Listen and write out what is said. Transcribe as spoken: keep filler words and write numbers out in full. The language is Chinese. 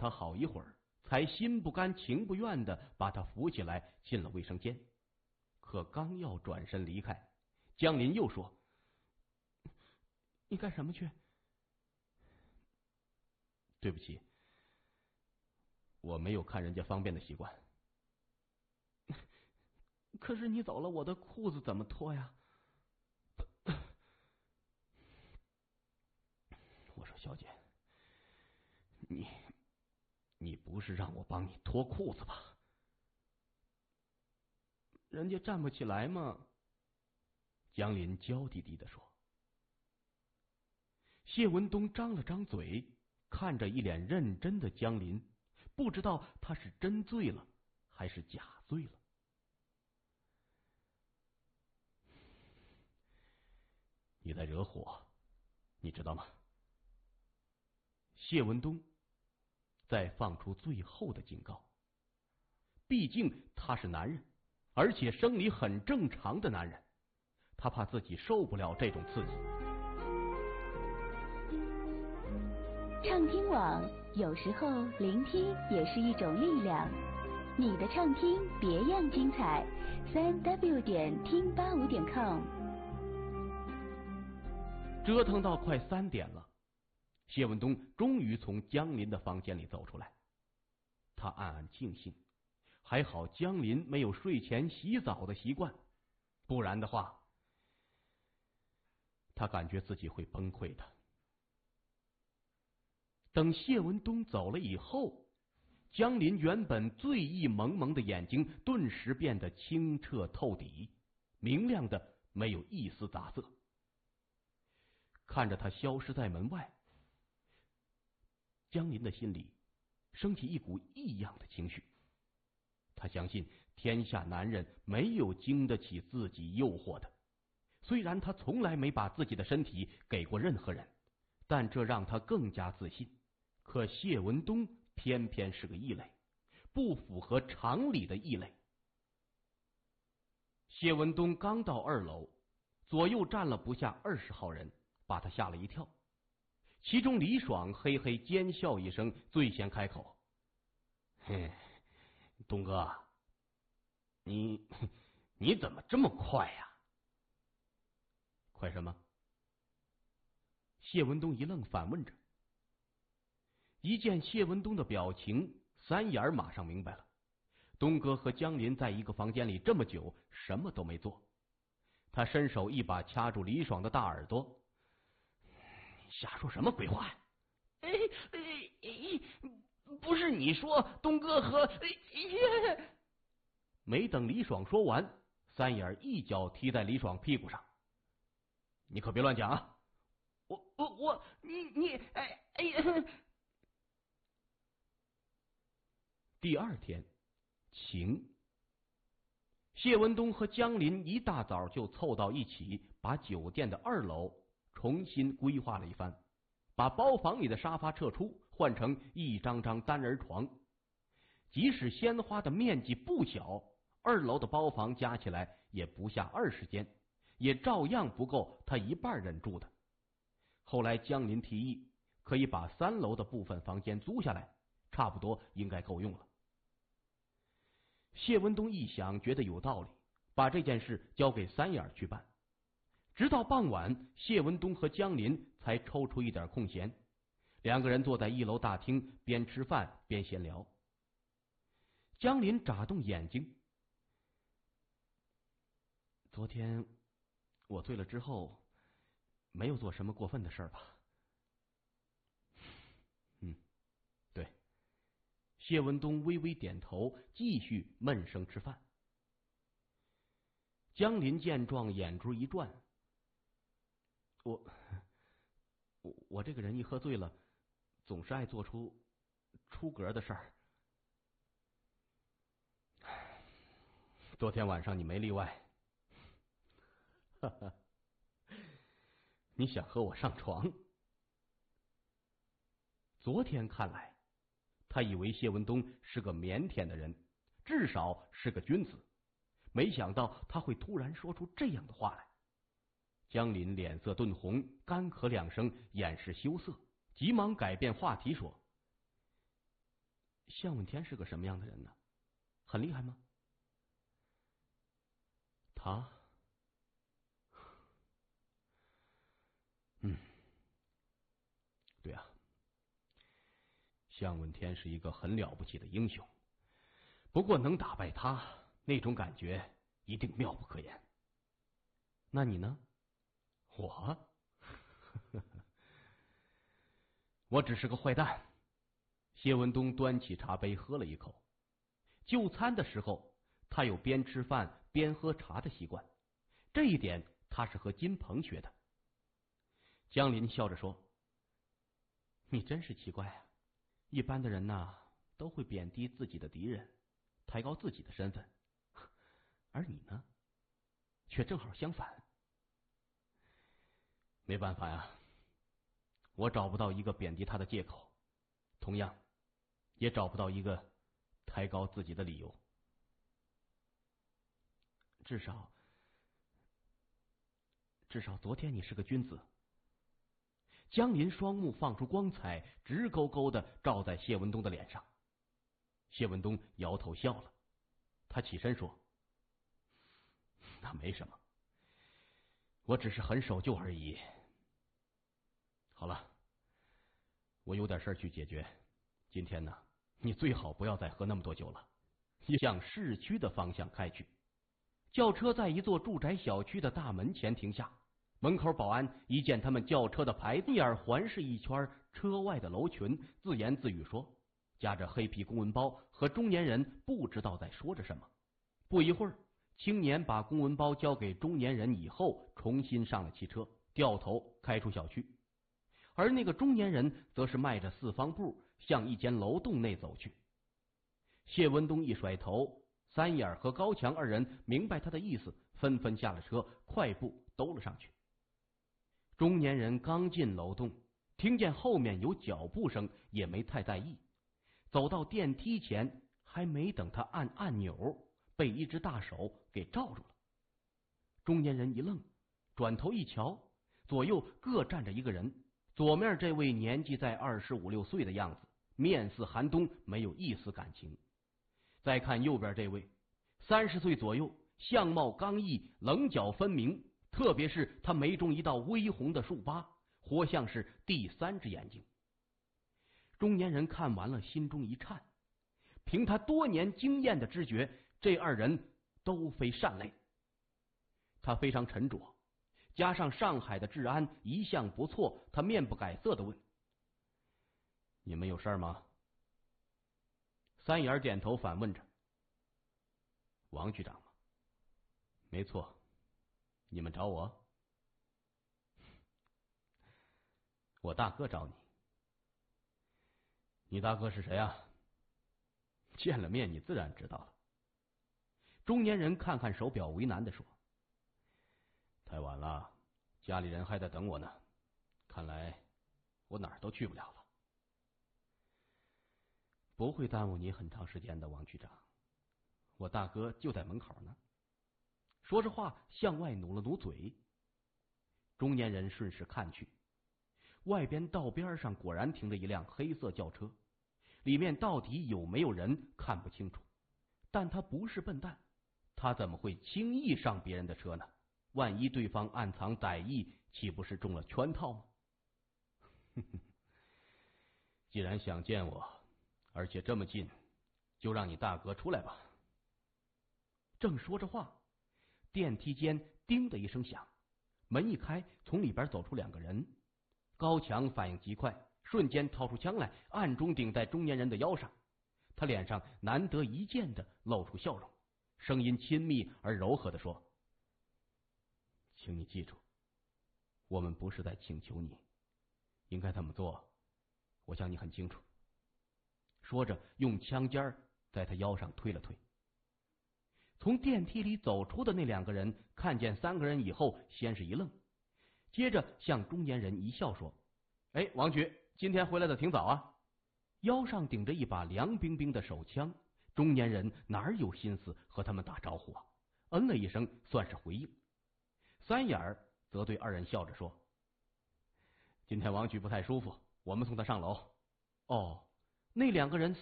他好一会儿，才心不甘情不愿的把他扶起来进了卫生间。可刚要转身离开，江林又说：“你干什么去？”“对不起，我没有看人家方便的习惯。”“可是你走了，我的裤子怎么脱呀？”我说：“小姐，你你不是让我帮你脱裤子吧？”“人家站不起来吗？”江林娇滴滴的说。谢文东张了张嘴，看着一脸认真的江林，不知道他是真醉了还是假醉了。“你在惹火，你知道吗？”谢文东再放出最后的警告，毕竟他是男人，而且生理很正常的男人，他怕自己受不了这种刺激。 畅听网，有时候聆听也是一种力量。你的畅听别样精彩，三 w 点听八五点 com。 折腾到快三点了，谢文东终于从江林的房间里走出来。他暗暗庆幸，还好江林没有睡前洗澡的习惯，不然的话，他感觉自己会崩溃的。等谢文东走了以后，江林原本醉意蒙蒙的眼睛顿时变得清澈透底，明亮的没有一丝杂色。看着他消失在门外，江林的心里升起一股异样的情绪。他相信天下男人没有经得起自己诱惑的，虽然他从来没把自己的身体给过任何人，但这让他更加自信。可谢文东偏偏是个异类，不符合常理的异类。谢文东刚到二楼，左右站了不下二十号人，把他吓了一跳。其中李爽嘿嘿奸笑一声，最先开口：“嘿，东哥，你你怎么这么快呀？”“快什么？”谢文东一愣，反问着。一见谢文东的表情，三眼马上明白了，东哥和江林在一个房间里这么久，什么都没做。他伸手一把掐住李爽的大耳朵：“瞎说什么鬼话呀？”“ 哎哎哎，不是你说东哥和……”哎， 没等李爽说完，三眼一脚踢在李爽屁股上：“你可别乱讲啊！”“ 我我我，你你哎哎呀！” 第二天，晴。谢文东和江林一大早就凑到一起，把酒店的二楼重新规划了一番，把包房里的沙发撤出，换成一张张单人床。即使鲜花的面积不小，二楼的包房加起来也不下二十间，也照样不够他一半人住的。后来江林提议，可以把三楼的部分房间租下来，差不多应该够用了。谢文东一想，觉得有道理，把这件事交给三眼去办。直到傍晚，谢文东和江林才抽出一点空闲，两个人坐在一楼大厅，边吃饭边闲聊。江林眨动眼睛：“昨天我醉了之后，没有做什么过分的事吧？”“嗯，对。”谢文东微微点头，继续闷声吃饭。江林见状，眼珠一转：“我我我这个人一喝醉了，总是爱做出出格的事儿。昨天晚上你没例外。哈哈，你想和我上床？”昨天看来，他以为谢文东是个腼腆的人，至少是个君子，没想到他会突然说出这样的话来。江林脸色顿红，干咳两声，掩饰羞涩，急忙改变话题说：“ 向问天是个什么样的人呢？很厉害吗？他，嗯，对啊，向问天是一个很了不起的英雄，不过能打败他，那种感觉一定妙不可言。那你呢？我，我只是个坏蛋。谢文东端起茶杯喝了一口。就餐的时候，他有边吃饭边喝茶的习惯，这一点他是和金鹏学的。江林笑着说：“你真是奇怪啊，一般的人呐，都会贬低自己的敌人，抬高自己的身份，而你呢，却正好相反。没办法呀，我找不到一个贬低他的借口，同样也找不到一个抬高自己的理由。至少，至少昨天你是个君子。”江林双目放出光彩，直勾勾的照在谢文东的脸上。谢文东摇头笑了，他起身说：“那没什么，我只是很守旧而已。好了，我有点事去解决。今天呢，你最好不要再喝那么多酒了。”向市区的方向开去。轿车在一座住宅小区的大门前停下。门口保安一见他们轿车的牌子，一眼环视一圈车外的楼群，自言自语说：“夹着黑皮公文包和中年人不知道在说着什么。”不一会儿，青年把公文包交给中年人以后，重新上了汽车，掉头开出小区。而那个中年人则是迈着四方步向一间楼栋内走去。谢文东一甩头，三眼和高强二人明白他的意思，纷纷下了车，快步兜了上去。中年人刚进楼栋，听见后面有脚步声，也没太在意。走到电梯前，还没等他按按钮，被一只大手给罩住了。中年人一愣，转头一瞧，左右各站着一个人。左面这位年纪在二十五六岁的样子，面似寒冬，没有一丝感情。再看右边这位，三十岁左右，相貌刚毅，棱角分明。特别是他眉中一道微红的竖疤，活像是第三只眼睛。中年人看完了，心中一颤。凭他多年经验的知觉，这二人都非善类。他非常沉着，加上上海的治安一向不错，他面不改色的问：“你们有事吗？”三眼点头反问着：“王局长吗？”“没错。你们找我？”“我大哥找你。”“你大哥是谁啊？”“见了面你自然知道了。”中年人看看手表，为难的说：“太晚了，家里人还在等我呢，看来我哪儿都去不了了。”“不会耽误你很长时间的，王局长，我大哥就在门口呢。”说着话，向外努了努嘴。中年人顺势看去，外边道边上果然停着一辆黑色轿车，里面到底有没有人看不清楚。但他不是笨蛋，他怎么会轻易上别人的车呢？万一对方暗藏歹意，岂不是中了圈套吗？既然想见我，而且这么近，就让你大哥出来吧。正说着话，电梯间叮的一声响，门一开，从里边走出两个人。高强反应极快，瞬间掏出枪来，暗中顶在中年人的腰上。他脸上难得一见的露出笑容，声音亲密而柔和的说：“请你记住，我们不是在请求你，应该怎么做，我想你很清楚。”说着，用枪尖在他腰上推了推。从电梯里走出的那两个人看见三个人以后，先是一愣，接着向中年人一笑说：“哎，王局，今天回来的挺早啊。”腰上顶着一把凉冰冰的手枪，中年人哪有心思和他们打招呼啊？嗯了一声，算是回应。三眼儿则对二人笑着说：“今天王局不太舒服，我们送他上楼。”哦，那两个人